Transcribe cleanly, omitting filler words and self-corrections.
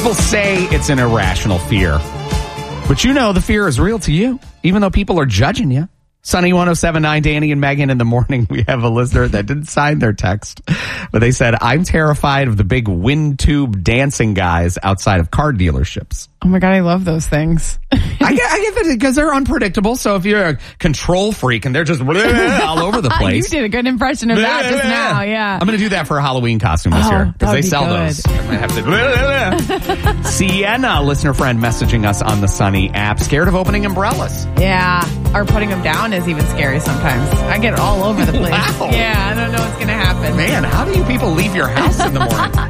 People say it's an irrational fear, but you know the fear is real to you, even though people are judging you. Sunny 107.9, Danny and Megan in the morning. We have a listener that didn't sign their text, but they said, I'm terrified of the big wind tube dancing guys outside of car dealerships. Oh my God, I love those things. I get it because they're unpredictable. So if you're a control freak and they're just all over the place. You did a good impression of that just now, yeah. I'm going to do that for a Halloween costume this year because they sell those. I might have to. Sienna, listener friend, messaging us on the Sunny app, scared of opening umbrellas. Yeah, or putting them down is even scary sometimes. I get all over the place. Wow. Yeah, I don't know what's going to happen. Man, how do you people leave your house in the morning?